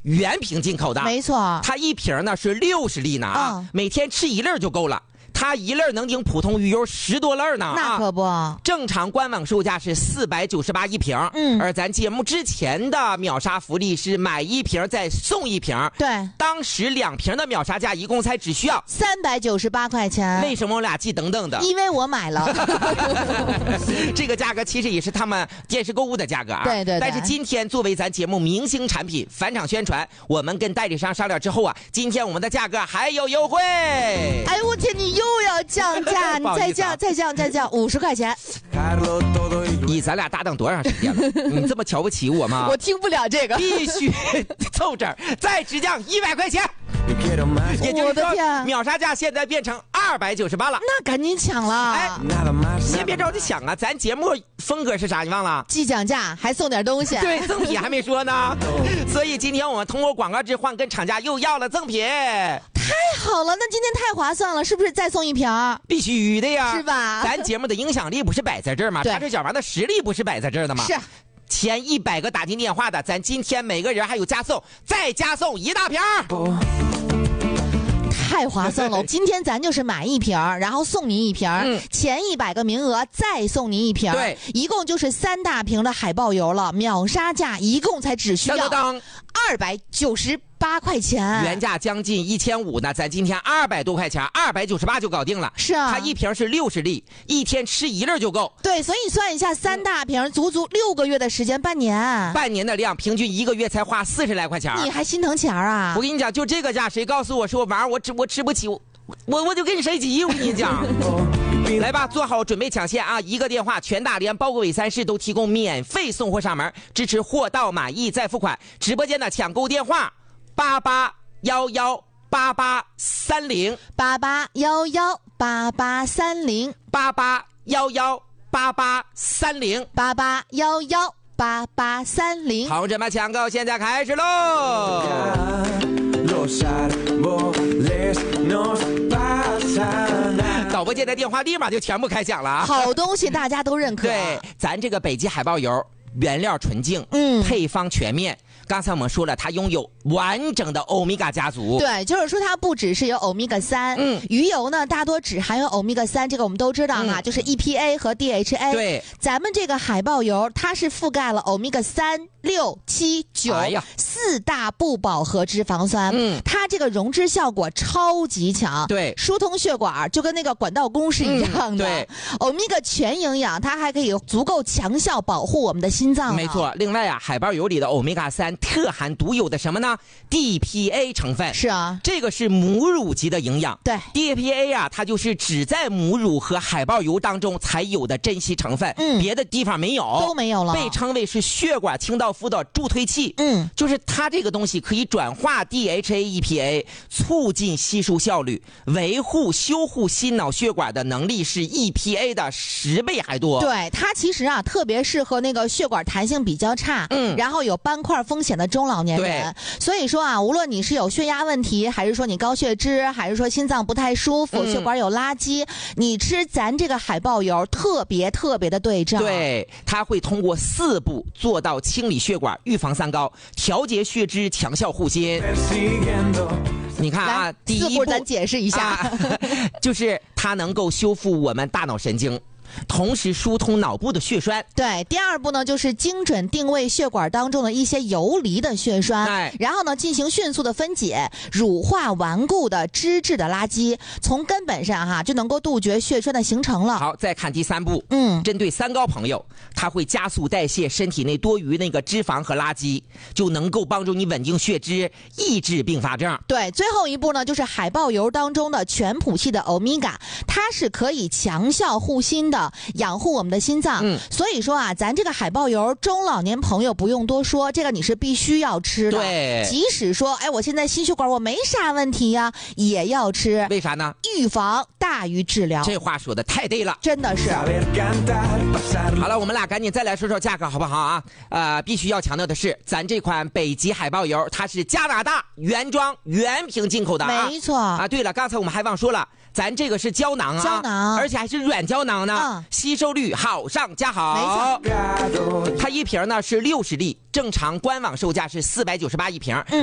原瓶进口的， 没错。 它一瓶呢是60粒呢啊，每天吃1粒就够了。它1粒能顶普通鱼油10多粒呢， 那可不。 正常官网售价是498一瓶，而咱节目之前的秒杀福利是买1瓶再送1瓶。 对， 当时2瓶的秒杀价一共才只需要 398块钱。 为什么我俩记等等的？ 因为我买了。 这个价格其实也是他们电视购物的价格啊。 对对对。 但是今天作为咱节目明星产品返场宣传，我们跟代理商商量之后啊，今天我们的价格还有优惠。 哎呦我天，你又要降价，你再降50块钱。 咱俩搭档多长时间了？你这么瞧不起我吗？ 我听不了这个， 必须凑整，再直降100块钱。也就是说，秒杀价现在变成298了。 那赶紧抢了！ 哎，先别着急抢啊，咱节目风格是啥？你忘了？ 既讲价还送点东西。 对，赠品还没说呢。所以今天我们通过广告置换跟厂家又要了赠品。 太好了，那今天太划算了，是不是再送1瓶？ 必须的呀， 是吧？ 咱节目的影响力不是摆在这儿吗？他这小玩意的实力不是摆在这儿的吗？ 是。 前100个打进电话的，咱今天每个人还有加送，再加送1大瓶。 太划算了！今天咱就是买1瓶，然后送你1瓶，前100个名额再送你1瓶， 对， 一共就是3大瓶的海豹油了。秒杀价一共才只需要298块钱， 原价将近1500呢，咱今天200多块钱，298就搞定了。 是啊， 它一瓶是60粒，一天吃1粒就够。 对，所以算一下，3大瓶足足6个月的时间，半年的量，平均1个月才花40来块钱。 你还心疼钱啊？ 我跟你讲，就这个价，谁告诉我说我玩意儿我吃不起，我就跟谁急。我跟你讲。来吧，做好准备抢线啊！一个电话，全大连包括尾3市都提供免费送货上门，支持货到满意再付款。直播间的抢购电话88118830 88118830 88118830 88118830。 同志们，抢购现在开始喽！导播间的电话立马就全部开响了啊！ 好东西大家都认可。 对，咱这个北极海豹油原料纯净，配方全面。刚才我们说了，它拥有完整的欧米伽家族。 对，就是说它不只是有欧米伽3，鱼油呢大多只含有欧米伽3，这个我们都知道啊，就是 EPA 和 DHA。 对， 咱们这个海豹油它是覆盖了欧米伽3、6、7、9、4大不饱和脂肪酸，它这个溶脂效果超级强， 对， 疏通血管，就跟那个管道工是一样的。 对， 欧米伽全营养，它还可以足够强效保护我们的心脏。 没错，另外啊，海豹油里的欧米伽3特含独有的什么呢？ DPA 成分。 是啊， 这个是母乳级的营养。 对， DPA 啊，它就是只在母乳和海豹油当中才有的珍稀成分，别的地方没有， 都没有了。 被称为是血管清道夫的助推器。就是它这个东西可以转化 DHA、EPA， 促进吸收效率，维护修护心脑血管的能力是 EPA 的10倍还多。 对，它其实啊特别适合那个血管弹性比较差，然后有斑块风险的中老年人。所以说啊，无论你是有血压问题，还是说你高血脂，还是说心脏不太舒服，血管有垃圾，你吃咱这个海豹油特别的对症。 对，它会通过4步做到清理血管、预防三高、调节血脂、强效护心。你看啊，第1步咱解释一下， 就是它能够修复我们大脑神经，同时疏通脑部的血栓。 对，第2步呢就是精准定位血管当中的一些游离的血栓，然后呢进行迅速的分解，乳化顽固的脂质的垃圾，从根本上就能够杜绝血栓的形成了。 好，再看第3步，针对三高朋友，它会加速代谢身体内多余那个脂肪和垃圾，就能够帮助你稳定血脂，抑制并发症。 对，最后一步呢就是海豹油当中的全谱系的欧米伽，它是可以强效护心的，养护我们的心脏。所以说啊，咱这个海豹油中老年朋友不用多说，这个你是必须要吃的。 对， 即使说我现在心血管我没啥问题呀，也要吃。 为啥呢？ 预防大于治疗。 这话说的太对了， 真的是。 好了，我们俩赶紧再来说说价格好不好啊？必须要强调的是，咱这款北极海豹油它是加拿大原装原瓶进口的啊。 没错啊。 对了，刚才我们还忘说了，咱这个是胶囊啊， 胶囊， 而且还是软胶囊呢，吸收率好上加好。没错，它一瓶呢是60粒，正常官网售价是498一瓶。